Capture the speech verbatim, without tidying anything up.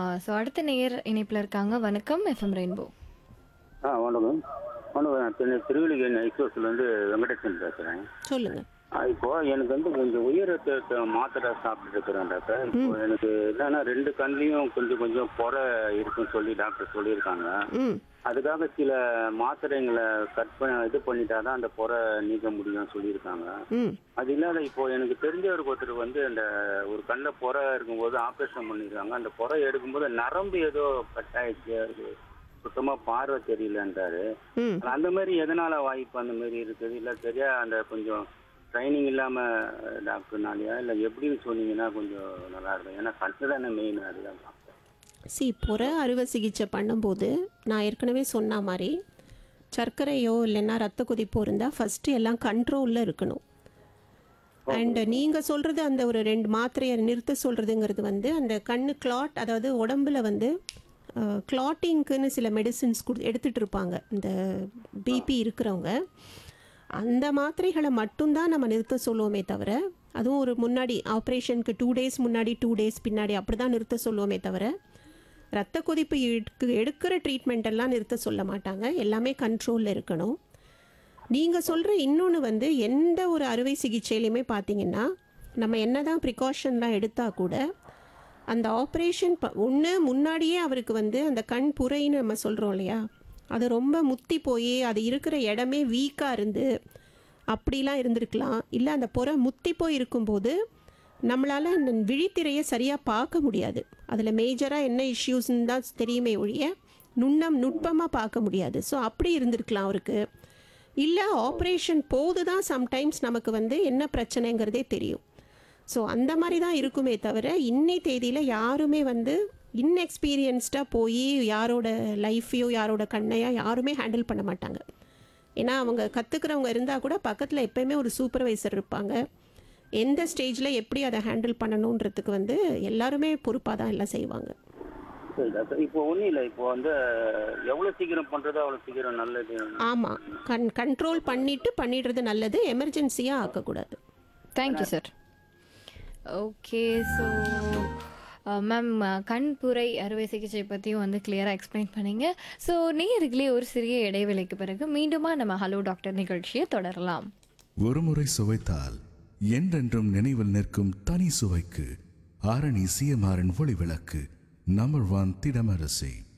So அடுத்த நேயர் இணைப்பில் இருக்காங்க. வணக்கம் எஃப்எம் ரெயின்போ. ஆ வணக்கம். வணக்கம். சென்னை திருவள்ளிக்கேணி ஐசோஸ்லேருந்து வெங்கடேசன் பேசுகிறேன். சொல்லுங்க. இப்போ எனக்கு வந்து கொஞ்சம் உயர் ரத்த அழுத்த மாத்திரை சாப்பிட்டு இருக்கிறேன் டாக்டர். இப்போ எனக்கு என்னன்னா ரெண்டு கண்ணிலையும் கொஞ்சம் கொஞ்சம் பொறை இருக்குன்னு சொல்லி டாக்டர் சொல்லியிருக்காங்க. ம் அதுக்காக சில மாத்திரைங்களை கட் பண்ண இது பண்ணிட்டாதான் அந்த பொறை நீக்க முடியும்னு சொல்லியிருக்காங்க. ம் அது இல்லாத இப்போ எனக்கு தெரிஞ்சவருக்கு ஒருத்தர் வந்து அந்த ஒரு கண்ணில் பொறை இருக்கும்போது ஆப்ரேஷன் பண்ணியிருக்காங்க. அந்த பொறை எடுக்கும்போது நரம்பு ஏதோ கட் ஆயிடுச்சு, அது சுத்தமா பார்வை தெரியலன்றாரு. ம் அந்த மாதிரி எதனால வாய்ப்பு அந்த மாதிரி இருக்குது? இல்லை சரியா அந்த கொஞ்சம் ட்ரைனிங் இல்லாம டாக்டர்னாலையா இல்லை எப்படின்னு சொன்னீங்கன்னா கொஞ்சம் நல்லா இருக்கும். ஏன்னா கண்ணு தானே மெயின். அதுதான் டாக்டர். சி புற அறுவை சிகிச்சை பண்ணும்போது நான் ஏற்கனவே சொன்ன மாதிரி சர்க்கரையோ இல்லைன்னா ரத்த கொதிப்போ இருந்தால் ஃபஸ்ட்டு எல்லாம் கண்ட்ரோலில் இருக்கணும். அண்டு நீங்கள் சொல்கிறது அந்த ஒரு ரெண்டு மாத்திரையை நிறுத்த சொல்கிறதுங்கிறது வந்து அந்த கண்ணு கிளாட், அதாவது உடம்புல வந்து கிளாட்டிங்க்குன்னு சில மெடிசின்ஸ் கொடு எடுத்துகிட்டு இருப்பாங்க இந்த பிபி இருக்கிறவங்க. அந்த மாத்திரைகளை மட்டும்தான் நம்ம நிறுத்த சொல்லுவோமே தவிர, அதுவும் ஒரு முன்னாடி ஆப்ரேஷனுக்கு டூ டேஸ் முன்னாடி டூ டேஸ் பின்னாடி அப்படி தான் நிறுத்த சொல்லுவோமே தவிர, ரத்த கொதிப்பு எடுக்கு எடுக்கிற ட்ரீட்மெண்ட் எல்லாம் நிறுத்த சொல்ல மாட்டாங்க. எல்லாமே கண்ட்ரோலில் இருக்கணும். நீங்கள் சொல்கிற இன்னொன்று வந்து எந்த ஒரு அறுவை சிகிச்சையிலையுமே பார்த்தீங்கன்னா நம்ம என்ன தான் ப்ரிகாஷன்லாம் எடுத்தால் கூட அந்த ஆப்ரேஷன் ப ஒன்று முன்னாடியே அவருக்கு வந்து அந்த கண் புரைன்னு நம்ம சொல்கிறோம் இல்லையா, அது ரொம்ப முத்தி போய் அது இருக்கிற இடமே வீக்காக இருந்து அப்படிலாம் இருந்திருக்கலாம். இல்லை அந்த புற முத்தி போய் இருக்கும்போது நம்மளால் அந்த விழித்திரையை சரியாக பார்க்க முடியாது. அதில் மேஜராக என்ன இஷ்யூஸ்ன்னு தான் தெரியுமே ஒழிய நுண்ணம் நுட்பமாக பார்க்க முடியாது. ஸோ அப்படி இருந்திருக்கலாம் அவருக்கு. இல்லை ஆப்ரேஷன் போது தான் சம்டைம்ஸ் நமக்கு வந்து என்ன பிரச்சனைங்கிறதே தெரியும். ஸோ அந்த மாதிரி தான் இருக்குமே தவிர இன்னை தேதியில் யாருமே வந்து இன்எக்ஸ்பீரியன்ஸ்டாக போய் யாரோட லைஃப்பையோ யாரோட கண்ணையோ யாருமே ஹேண்டில் பண்ண மாட்டாங்க. ஏன்னா அவங்க கற்றுக்கிறவங்க இருந்தால் கூட பக்கத்தில் எப்போயுமே ஒரு சூப்பர்வைசர் இருப்பாங்க. எந்த ஸ்டேஜில் எப்படி அதை ஹேண்டில் பண்ணணுன்றதுக்கு வந்து எல்லாருமே பொறுப்பாக தான் எல்லாம் செய்வாங்க. சரி டாக்டர். இப்போ ஒன்றும் இல்லை, இப்போ வந்து எவ்வளோ சீக்கிரம் பண்ணுறதோ அவ்வளோ சீக்கிரம் நல்லது. ஆமாம், கண் கண்ட்ரோல் பண்ணிவிட்டு பண்ணிடுறது நல்லது. எமர்ஜென்சியாக ஆக்கக்கூடாது. Thank you sir. Okay, so ma'am கண்புரை அறுவை சிகிச்சை பற்றியும் வந்து கிளியராக எக்ஸ்பிளைன் பண்ணீங்க. ஸோ நேயர்களே ஒரு சிறிய இடைவேளைக்கு பிறகு மீண்டுமா நம்ம ஹலோ டாக்டர் நிகழ்ச்சியை தொடரலாம். ஒருமுறை சுவைத்தால் என்றென்றும் நினைவில் நிற்கும் தனி சுவைக்கு ஆரணி சிஎம்ஆரின் ஒளி விளக்கு நம்பர் ஒன் திடமரசி.